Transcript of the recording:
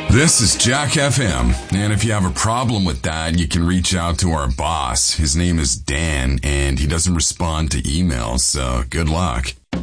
This is Jack FM, and if you have a problem with that, you can reach out to our boss. His name is Dan, and he doesn't respond to emails, so good luck.